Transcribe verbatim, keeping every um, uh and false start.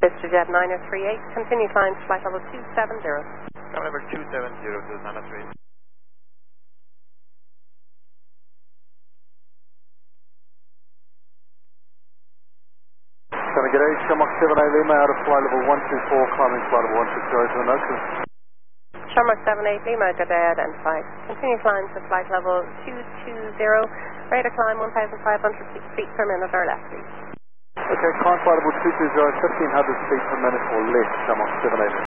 VistaJet niner three eight, continue climb to flight level two seven zero. Climb number two seven zero to niner three eight. Can I get a Shamrock seven eight Lima out of flight level one two four, climbing flight level one six zero to the Nokia? Shamrock seven eight Lima, good day, identified. Continue climb to flight level two two zero, rate of climb one thousand five hundred feet per minute or less, please. Okay, climb flight level two two zero, fifteen hundred feet per minute or less, Shamrock seven eight.